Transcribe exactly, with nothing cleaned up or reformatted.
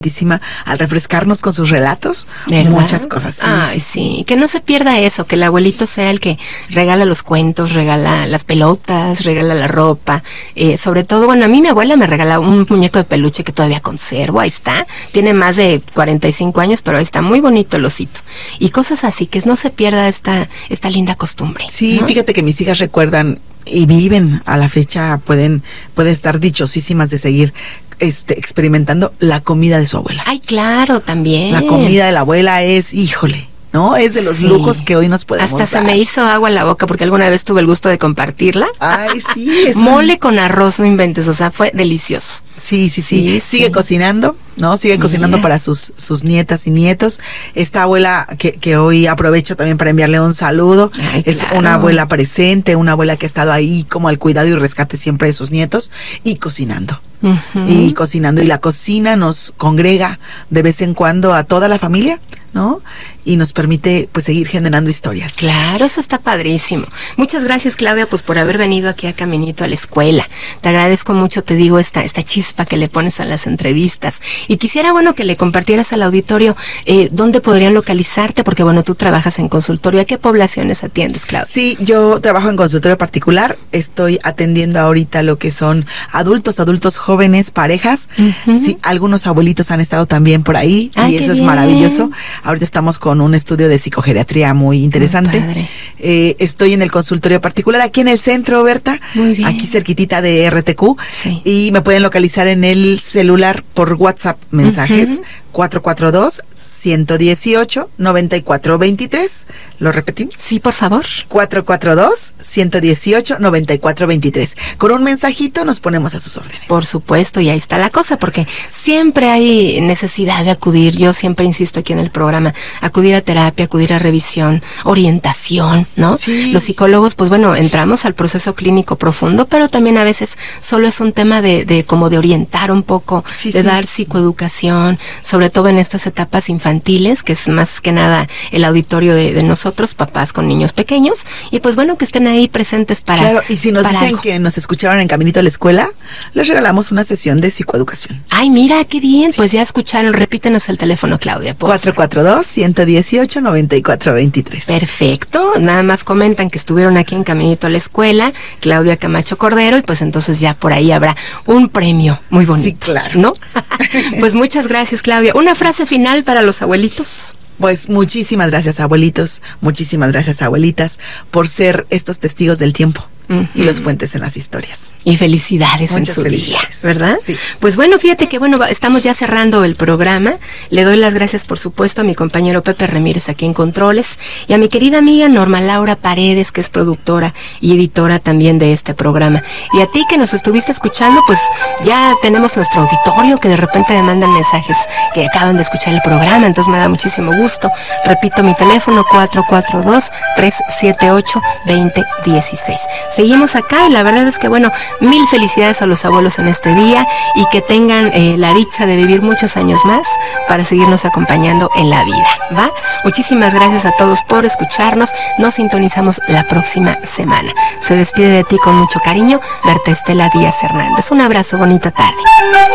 al refrescarnos con sus relatos, ¿verdad? Muchas cosas. Sí, Ay, sí, sí, que no se pierda eso, que el abuelito sea el que regala los cuentos, regala las pelotas, regala la ropa, eh, sobre todo, bueno, a mí mi abuela me regalaba un muñeco de peluche que todavía conservo, ahí está, tiene más de cuarenta y cinco años, pero ahí está muy bonito el osito, y cosas así, que no se pierda esta, esta linda costumbre. Sí, ¿no? Fíjate que mis hijas recuerdan y viven a la fecha, pueden, pueden estar dichosísimas de seguir Este, experimentando la comida de su abuela. Ay, claro, también. La comida de la abuela es, híjole, ¿no? Es de los sí. lujos que hoy nos podemos Hasta dar. se me hizo agua en la boca porque alguna vez tuve el gusto de compartirla. Ay, sí. Es Mole un... con arroz, no inventes, o sea, fue delicioso. Sí, sí, sí. Sí, Sigue sí. cocinando, ¿no? Sigue Mira. cocinando para sus, sus nietas y nietos. Esta abuela que, que hoy aprovecho también para enviarle un saludo. Ay, es claro. una abuela presente, una abuela que ha estado ahí como al cuidado y rescate siempre de sus nietos y cocinando. Uh-huh. Y cocinando, y la cocina nos congrega de vez en cuando a toda la familia, ¿no? Y nos permite pues seguir generando historias. Claro, eso está padrísimo. Muchas gracias, Claudia, pues por haber venido aquí a Caminito a la Escuela. Te agradezco mucho, te digo, esta, esta chispa que le pones a las entrevistas. Y quisiera, bueno, que le compartieras al auditorio eh, dónde podrían localizarte, porque bueno, tú trabajas en consultorio. ¿A qué poblaciones atiendes, Claudia? Sí, yo trabajo en consultorio particular, estoy atendiendo ahorita lo que son adultos, adultos jóvenes, parejas. Uh-huh. Sí, algunos abuelitos han estado también por ahí. Ay, y qué eso es bien. Maravilloso. Ahorita estamos con un estudio de psicogeriatría muy interesante. Muy padre. Eh, estoy en el consultorio particular aquí en el centro, Berta, Muy bien. aquí cerquitita de R T Q. Sí. Y me pueden localizar en el celular por WhatsApp mensajes. Uh-huh. cuatro cuatro dos, uno uno ocho, nueve cuatro dos tres. ¿Lo repetimos? Sí, por favor. cuatro cuatro dos, uno uno ocho, nueve cuatro dos tres. Con un mensajito nos ponemos a sus órdenes. Por supuesto, y ahí está la cosa, porque siempre hay necesidad de acudir, yo siempre insisto aquí en el programa, acudir a terapia, acudir a revisión, orientación, ¿no? Sí. Los psicólogos, pues bueno, entramos al proceso clínico profundo, pero también a veces solo es un tema de, de como de orientar un poco, Sí, de sí. dar psicoeducación, sobre todo en estas etapas infantiles, que es más que nada el auditorio de, de nosotros, papás con niños pequeños, y pues bueno, que estén ahí presentes para Claro, y si nos para dicen algo. que nos escucharon en Caminito a la Escuela, les regalamos una sesión de psicoeducación. Ay, mira, qué bien, pues ya escucharon, repítenos el teléfono, Claudia. por cuatro cuatro dos, uno uno ocho, nueve cuatro dos tres. Perfecto, nada más comentan que estuvieron aquí en Caminito a la Escuela, Claudia Camacho Cordero, y pues entonces ya por ahí habrá un premio muy bonito. Sí, claro. ¿No? Pues muchas gracias, Claudia. Una frase final para los abuelitos. Pues muchísimas gracias, abuelitos, muchísimas gracias, abuelitas, por ser estos testigos del tiempo. Uh-huh. Y los puentes en las historias. Y felicidades Muchas en su felicidades. día, ¿verdad? Sí. Pues bueno, fíjate que bueno, estamos ya cerrando el programa. Le doy las gracias, por supuesto, a mi compañero Pepe Ramírez aquí en Controles y a mi querida amiga Norma Laura Paredes, que es productora y editora también de este programa. Y a ti que nos estuviste escuchando, pues ya tenemos nuestro auditorio que de repente me mandan mensajes que acaban de escuchar el programa, entonces me da muchísimo gusto. Repito mi teléfono cuatro cuatro dos, tres siete ocho, dos cero uno seis. Seguimos acá y la verdad es que bueno, mil felicidades a los abuelos en este día y que tengan eh, la dicha de vivir muchos años más para seguirnos acompañando en la vida, ¿va? Muchísimas gracias a todos por escucharnos, nos sintonizamos la próxima semana. Se despide de ti con mucho cariño, Berta Estela Díaz Hernández. Un abrazo, bonita tarde.